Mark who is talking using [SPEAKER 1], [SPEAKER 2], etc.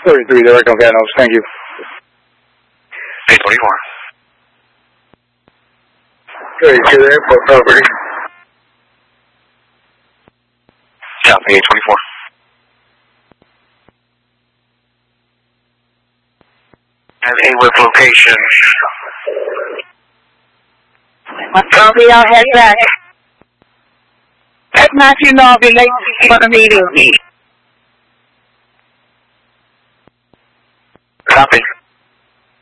[SPEAKER 1] 33, direct on Vanos. Thank you.
[SPEAKER 2] 824.
[SPEAKER 1] 32, the airport property.
[SPEAKER 2] Copy, 824. And A-Whip location.
[SPEAKER 3] Copy, I'll head back. Let Matthew know I'll be late for the meeting.
[SPEAKER 2] Copy.